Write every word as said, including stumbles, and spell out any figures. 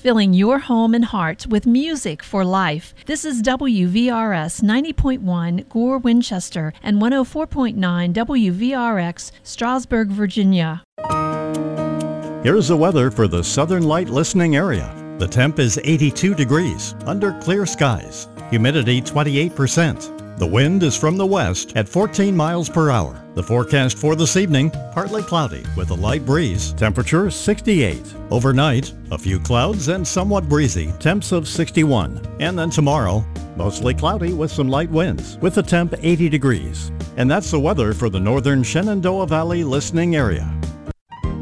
filling your home and heart with music for life. This is W V R S ninety point one Gore, Winchester, and one oh four point nine W V R X, Strasburg, Virginia. Here's the weather for the Southern Light listening area. The temp is eighty-two degrees, under clear skies. Humidity twenty-eight percent. The wind is from the west at fourteen miles per hour. The forecast for this evening, partly cloudy with a light breeze. Temperature sixty-eight. Overnight, a few clouds and somewhat breezy. Temps of sixty-one. And then tomorrow, mostly cloudy with some light winds, with a temp eighty degrees. And that's the weather for the northern Shenandoah Valley listening area.